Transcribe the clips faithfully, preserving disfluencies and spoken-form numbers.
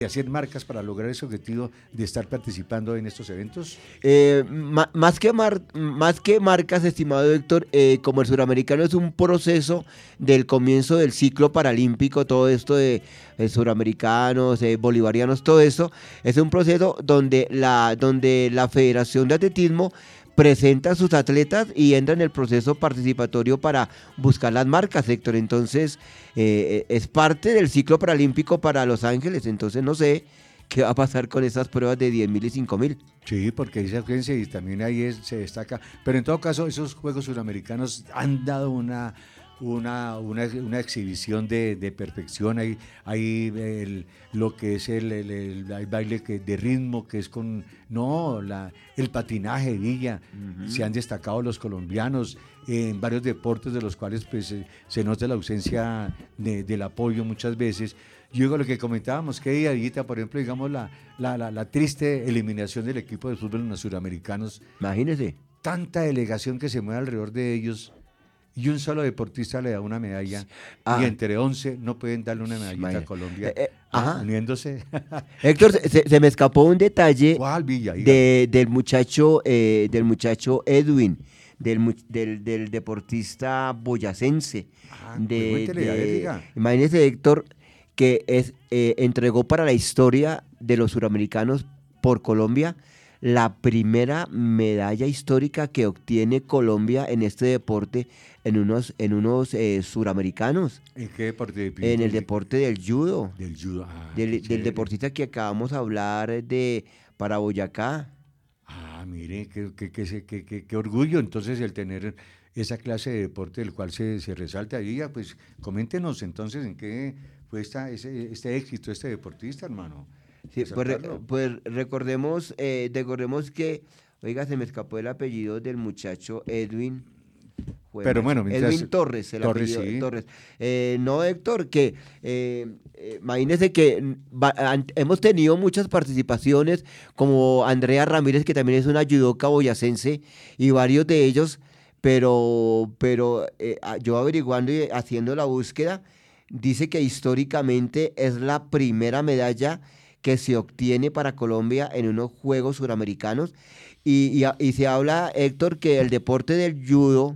hacer marcas para lograr ese objetivo de estar participando en estos eventos? Eh, ma- más, que mar- más que marcas, estimado Héctor, eh, como el suramericano es un proceso del comienzo del ciclo paralímpico, todo esto de eh, suramericanos, eh, bolivarianos, todo esto, es un proceso donde la, donde la Federación de Atletismo presenta a sus atletas y entra en el proceso participatorio para buscar las marcas, Héctor. Entonces, eh, es parte del ciclo paralímpico para Los Ángeles. Entonces, no sé qué va a pasar con esas pruebas de diez mil y cinco mil. Sí, porque esa agencia y también ahí es- se destaca. Pero en todo caso, esos Juegos Suramericanos han dado una, una, una, una exhibición de, de perfección. Hay, hay el- lo que es el, el- el- el baile que, de ritmo, que es con... No, la, el patinaje, Villa. Se han destacado los colombianos en varios deportes de los cuales pues, eh, se nota la ausencia de- del apoyo muchas veces. Yo digo lo que comentábamos, que día, Villita, por ejemplo, digamos la, la, la, la triste eliminación del equipo de fútbol en los suramericanos, Imagínese. tanta delegación que se mueve alrededor de ellos y un solo deportista le da una medalla Ah. y entre once no pueden darle una medallita Imagínate. a Colombia, Eh, eh, ah, ajá. uniéndose. Héctor, se, se- se me escapó un detalle ¿Cuál, Villa? Dígame. de, del muchacho, eh, del muchacho Edwin, del, mu- del, del deportista boyacense. Ah, de, cuéntele, a ver, de- diga. imagínese, Héctor, que es, eh, entregó para la historia de los suramericanos por Colombia la primera medalla histórica que obtiene Colombia en este deporte en unos, en unos eh, suramericanos, ¿En qué deporte? en el deporte del judo, Del judo. Ah, qué del, del chévere. deportista que acabamos de hablar de para Boyacá. Ah, mire, qué, qué, qué, qué- qué- qué- qué orgullo entonces el tener esa clase de deporte del cual se, se resalta ahí. Ya, pues coméntenos entonces en qué fue esta, ese, este éxito, este deportista, hermano. Sí, pues, re- Resaltarlo. pues recordemos, eh, recordemos que, oiga, se me escapó el apellido del muchacho Edwin. Jue Pero madre, bueno, mientras- Edwin Torres, el Torres, apellido sí. Torres. Eh, no, Héctor, que eh, eh, imagínese que mm, va- an- hemos tenido muchas participaciones, como Andrea Ramírez, que también es una judoka boyacense, y varios de ellos, pero, pero eh, a- yo averiguando y haciendo la búsqueda, dice que históricamente es la primera medalla que se obtiene para Colombia en unos Juegos Suramericanos. Y, y a- y se habla, Héctor, que el deporte del judo,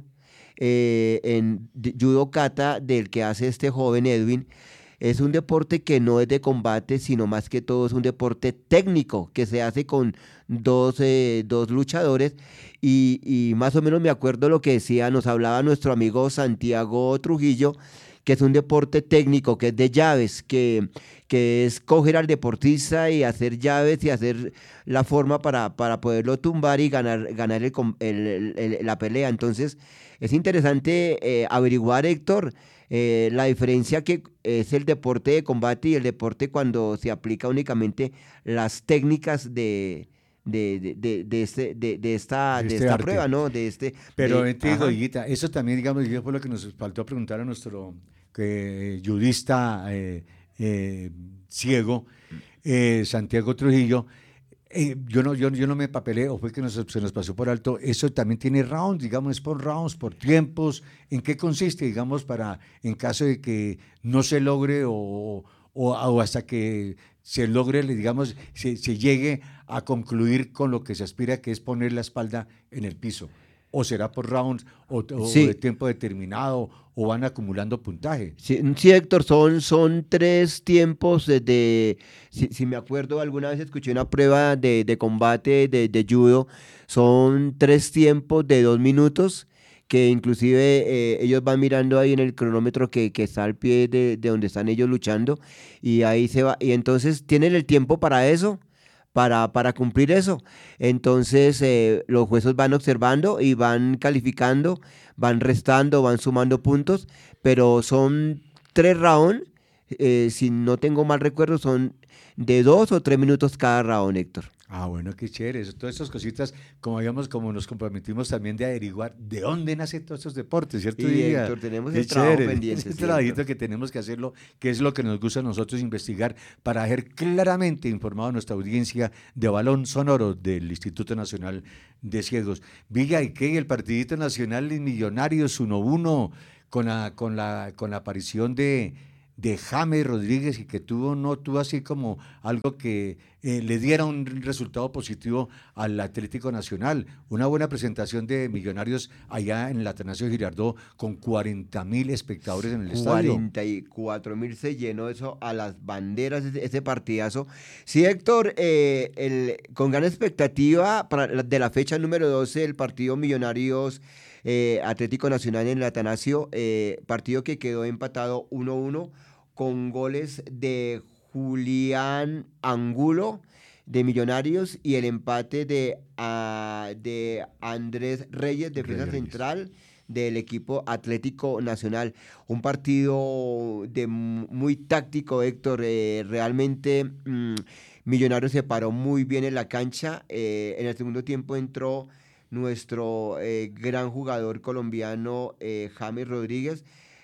eh, en de- judo kata, del que hace este joven Edwin, es un deporte que no es de combate, sino más que todo es un deporte técnico que se hace con dos, eh, dos luchadores. Y, y más o menos me acuerdo lo que decía, nos hablaba nuestro amigo Santiago Trujillo, que es un deporte técnico, que es de llaves, que, que es coger al deportista y hacer llaves y hacer la forma para, para poderlo tumbar y ganar, ganar el com- el- el- el- la pelea. Entonces, es interesante eh, averiguar, Héctor, eh, la diferencia que es el deporte de combate y el deporte cuando se aplica únicamente las técnicas de, de, de, de, de este, de, de esta, De de este esta arte. prueba, ¿no? De este, Pero de- eh, te digo, ajá. Higuita, eso también, digamos, yo fue lo que nos faltó preguntar a nuestro eh, judista eh, eh, ciego, eh, Santiago Trujillo. Eh, yo, no, yo, yo no me papelé, o fue que nos- se nos pasó por alto. Eso también tiene rounds, digamos, es por rounds, por tiempos. ¿En qué consiste, digamos, para en caso de que no se logre o, o, o hasta que se logre, digamos, se, se llegue a concluir con lo que se aspira, que es poner la espalda en el piso? ¿O será por rounds o, o Sí. de tiempo determinado o van acumulando puntaje? Sí, sí, Héctor, son, son tres tiempos desde, si, si me acuerdo, alguna vez escuché una prueba de, de combate de, de judo, son tres tiempos de dos minutos, que inclusive eh, ellos van mirando ahí en el cronómetro que, que está al pie de, de donde están ellos luchando, y ahí se va, y entonces tienen el tiempo para eso, para, para cumplir eso. Entonces eh, los jueces van observando y van calificando, van restando, van sumando puntos, pero son tres rounds, eh, si no tengo mal recuerdo, son de dos o tres minutos cada round, Héctor. Ah, bueno, qué chévere. Eso, todas estas cositas, como habíamos, como nos comprometimos también de averiguar de dónde nacen todos estos deportes, ¿cierto? Sí, Diga? Héctor, tenemos Qué el trabajo chévere, pendiente, ese sí, trabajito Héctor. que tenemos que hacerlo, que es lo que nos gusta a nosotros investigar para dejar claramente informado a nuestra audiencia de Balón Sonoro del Instituto Nacional de Ciegos. Villa, ¿y qué? El Partidito Nacional de Millonarios uno uno con la, con la, con la aparición de de James Rodríguez y que tuvo, no tuvo así como algo que eh, le diera un resultado positivo al Atlético Nacional. Una buena presentación de Millonarios allá en el Atanasio Girardot con cuarenta mil espectadores en el estadio. cuarenta y cuatro mil se llenó eso a las banderas, ese, ese partidazo. Sí, Héctor, eh, el, con gran expectativa para la, de la fecha número doce, el partido Millonarios eh, Atlético Nacional en el Atanasio, eh, partido que quedó empatado uno a uno con goles de Julián Angulo de Millonarios y el empate de, uh, de Andrés Reyes, defensa Reyes. central del equipo Atlético Nacional. Un partido de muy táctico, Héctor. Eh, realmente mmm, Millonarios se paró muy bien en la cancha. Eh, en el segundo tiempo entró nuestro eh, gran jugador colombiano eh, James Rodríguez.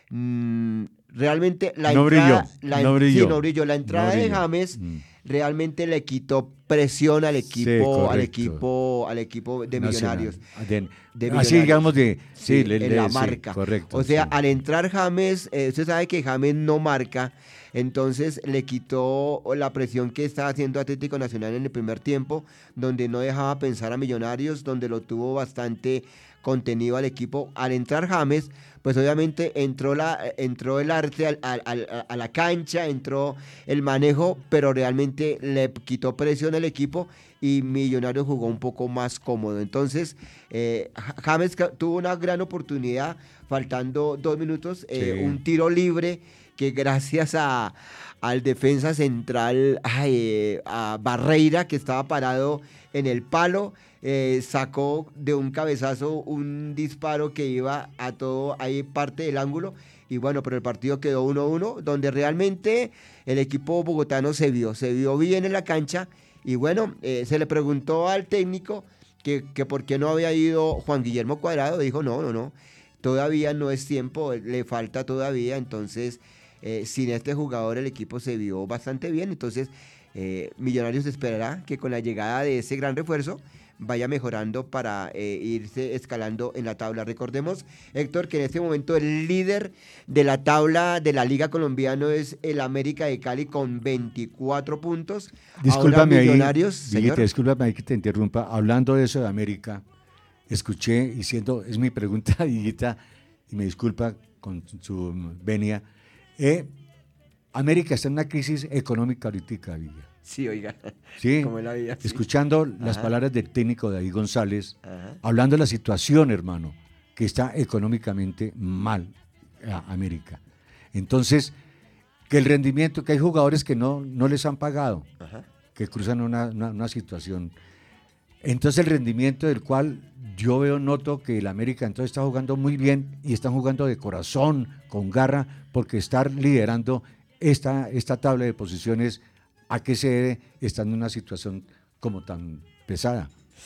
Mm, realmente la no entrada, brilló, la, no brilló. Sí, no brilló. La entrada no brilló. de James mm. realmente le quitó presión al equipo, sí, al equipo, al equipo de Millonarios. De, de así Millonarios. digamos de sí, sí, le, en le, la sí, marca. Correcto. O sea, sí. al entrar James, eh, usted sabe que James no marca, entonces le quitó la presión que estaba haciendo Atlético Nacional en el primer tiempo, donde no dejaba pensar a Millonarios, donde lo tuvo bastante contenido al equipo. Al entrar James, pues obviamente entró, la, entró el arte al, al, al, a la cancha, entró el manejo, pero realmente le quitó presión al equipo y Millonarios jugó un poco más cómodo. Entonces, eh, James tuvo una gran oportunidad, faltando dos minutos, eh, sí. un tiro libre que gracias a, al defensa central, ay, a Barreira, que estaba parado en el palo, Eh, sacó de un cabezazo un disparo que iba a todo ahí parte del ángulo y bueno, pero el partido quedó uno a uno, donde realmente el equipo bogotano se vio, se vio bien en la cancha y bueno, eh, se le preguntó al técnico que, que por qué no había ido Juan Guillermo Cuadrado, dijo no, no, no, todavía no es tiempo, le falta todavía, entonces eh, sin este jugador el equipo se vio bastante bien, entonces eh, Millonarios esperará que con la llegada de ese gran refuerzo vaya mejorando para eh, irse escalando en la tabla. Recordemos, Héctor, que en este momento el líder de la tabla de la Liga Colombiana es el América de Cali con veinticuatro puntos. Discúlpame ahí, Millonarios, señor. Discúlpame ahí que te interrumpa. Hablando de eso de América, escuché, y siendo, es mi pregunta, Villita, y me disculpa con su venia, eh, América está en una crisis económica ahorita, Villa. Sí, oiga, sí, como la vida, sí. Escuchando Ajá. las palabras del técnico David González, Ajá. hablando de la situación, hermano, que está económicamente mal a América. Entonces, que el rendimiento, que hay jugadores que no, no les han pagado, Ajá. que cruzan una, una, una situación. Entonces, el rendimiento del cual yo veo, noto que el América entonces está jugando muy bien y están jugando de corazón, con garra, porque estar liderando esta, esta tabla de posiciones. ¿A qué se debe estando en una situación como tan pesada?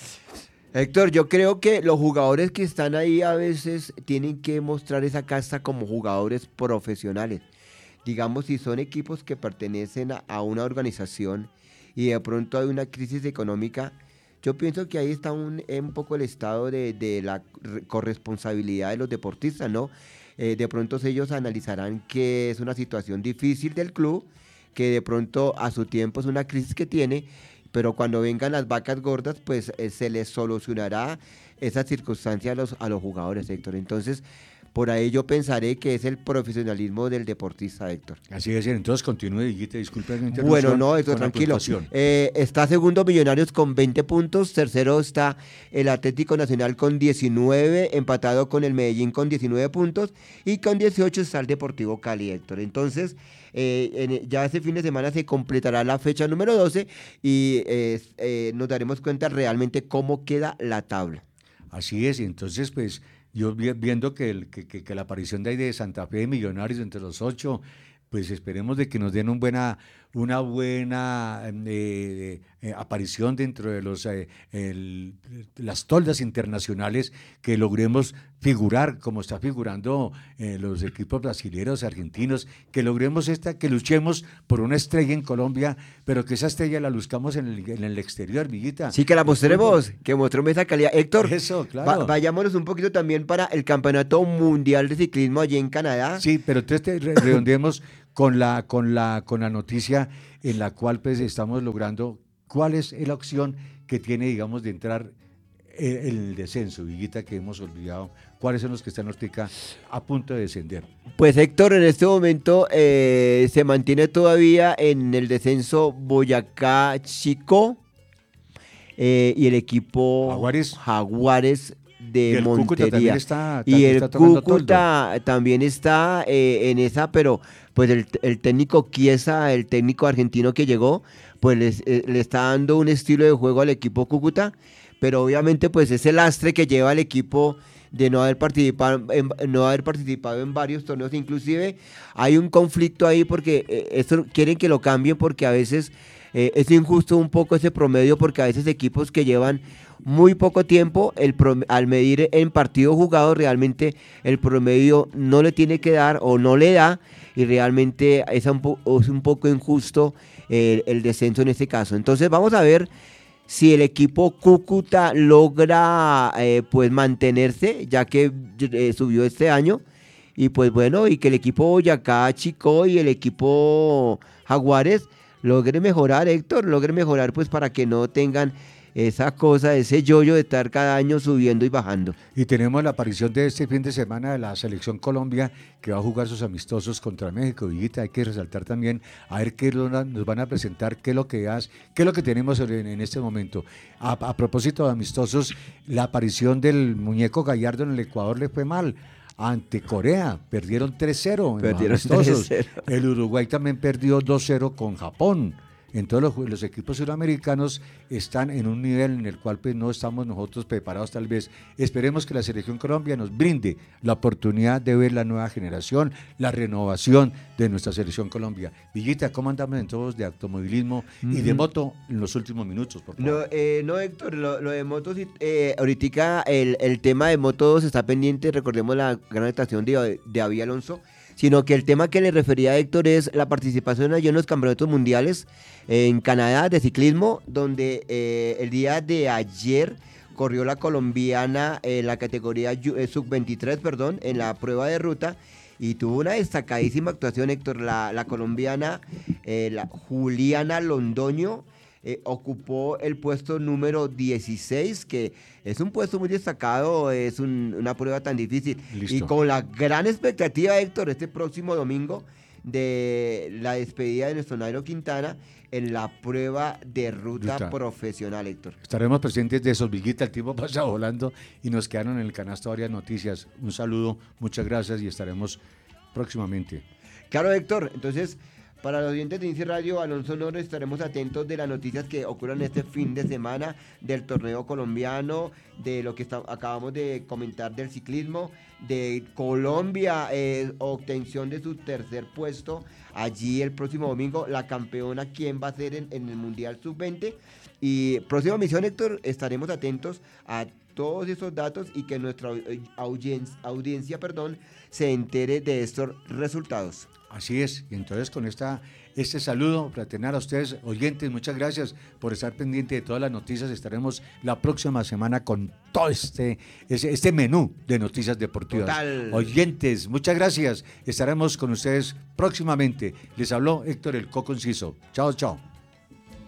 Héctor, yo creo que los jugadores que están ahí a veces tienen que mostrar esa casta como jugadores profesionales. Digamos, si son equipos que pertenecen a, a una organización y de pronto hay una crisis económica, yo pienso que ahí está un, un poco el estado de, de la corresponsabilidad de los deportistas, ¿no? Eh, de pronto ellos analizarán que es una situación difícil del club, que de pronto a su tiempo es una crisis que tiene, pero cuando vengan las vacas gordas, pues eh, se les solucionará esa circunstancia a los, a los jugadores, Héctor. Entonces, por ahí yo pensaré que es el profesionalismo del deportista, Héctor. Así es, entonces continúe, Guillita, disculpe la interrupción. Bueno, no, Héctor, tranquilo. Eh, está segundo Millonarios con veinte puntos, tercero está el Atlético Nacional con diecinueve, empatado con el Medellín con diecinueve puntos, y con dieciocho está el Deportivo Cali, Héctor. Entonces, eh, en, ya este fin de semana se completará la fecha número doce y eh, eh, nos daremos cuenta realmente cómo queda la tabla. Así es, y entonces pues yo viendo que, el, que, que, que la aparición de ahí de Santa Fe de Millonarios entre los ocho, pues esperemos de que nos den un buena, una buena eh, eh, aparición dentro de los, eh, el, las toldas internacionales, que logremos figurar como está figurando eh, los equipos brasileños, argentinos, que logremos esta, que luchemos por una estrella en Colombia, pero que esa estrella la luzcamos en el, en el exterior, Villita. Sí, que la mostremos, que mostremos esa calidad. Héctor, eso, claro. Va, vayámonos un poquito también para el Campeonato Mundial de Ciclismo allí en Canadá. Sí, pero entonces redondeemos con la, con la, con la noticia en la cual pues estamos logrando cuál es la opción que tiene, digamos, de entrar el, el descenso, Viguita, que hemos olvidado. ¿Cuáles son los que están ahorita a punto de descender? Pues Héctor, en este momento eh, se mantiene todavía en el descenso Boyacá Chico eh, y el equipo Jaguares, Jaguares de y el Montería. Cúcuta también está, y también el está tocando Cúcuta toldo. también está eh, en esa, pero pues el, el técnico Chiesa, el técnico argentino que llegó, pues les, eh, le está dando un estilo de juego al equipo Cúcuta, pero obviamente pues ese lastre que lleva el equipo de no haber participado en, no haber participado en varios torneos, inclusive hay un conflicto ahí porque eh, esto quieren que lo cambien porque a veces eh, es injusto un poco ese promedio porque a veces equipos que llevan muy poco tiempo, el prom- al medir en partido jugado realmente el promedio no le tiene que dar o no le da y realmente es un, po- es un poco injusto eh, el descenso en este caso. Entonces vamos a ver si el equipo Cúcuta logra eh, pues mantenerse, ya que eh, subió este año, y pues bueno, y que el equipo Boyacá Chico y el equipo Jaguares logre mejorar, Héctor, logre mejorar pues para que no tengan esa cosa, ese yoyo de estar cada año subiendo y bajando. Y tenemos la aparición de este fin de semana de la Selección Colombia, que va a jugar sus amistosos contra México. Viguita, hay que resaltar también, a ver qué nos van a presentar, qué es lo que, has, qué es lo que tenemos en, en este momento. A, a propósito de amistosos, la aparición del muñeco Gallardo en el Ecuador le fue mal. Ante Corea, perdieron tres cero en Perdieron los amistosos. tres cero. El Uruguay también perdió dos cero con Japón. Entonces los, los equipos suramericanos están en un nivel en el cual pues, no estamos nosotros preparados tal vez. Esperemos que la Selección Colombia nos brinde la oportunidad de ver la nueva generación, la renovación de nuestra Selección Colombia. Villita, ¿cómo andamos en todos de automovilismo mm-hmm. y de moto en los últimos minutos, por favor? No, eh, no Héctor, lo, lo de motos, eh, ahorita el, el tema de motos está pendiente, recordemos la gran estación de, de David Alonso, sino que el tema que le refería a Héctor es la participación allí en los campeonatos mundiales en Canadá de ciclismo, donde eh, el día de ayer corrió la colombiana en eh, la categoría eh, sub veintitrés, perdón, en la prueba de ruta, y tuvo una destacadísima actuación, Héctor, la, la colombiana, eh, la Juliana Londoño, Eh, ocupó el puesto número dieciséis, que es un puesto muy destacado, es un, una prueba tan difícil. Listo. Y con la gran expectativa, Héctor, este próximo domingo de la despedida de nuestro Nairo Quintana en la prueba de ruta Ruta. profesional, Héctor. Estaremos presentes de esos, Viguita, el tiempo pasa volando y nos quedaron en el canasto varias noticias. Un saludo, muchas gracias y estaremos próximamente. Claro, Héctor, entonces... Para los oyentes de Inci Radio, Alonso Honor, estaremos atentos de las noticias que ocurran este fin de semana del torneo colombiano, de lo que está, acabamos de comentar del ciclismo, de Colombia, eh, obtención de su tercer puesto allí el próximo domingo, la campeona, quién va a ser en, en el Mundial sub veinte. Y próxima misión, Héctor, estaremos atentos a todos esos datos y que nuestra audiencia, audiencia perdón, se entere de estos resultados. Así es, y entonces con esta, este saludo fraternal a ustedes, oyentes, muchas gracias por estar pendiente de todas las noticias. Estaremos la próxima semana con todo este, este, este menú de noticias deportivas. Total. Oyentes, muchas gracias. Estaremos con ustedes próximamente. Les habló Héctor El Coco Enciso. Chao, chao.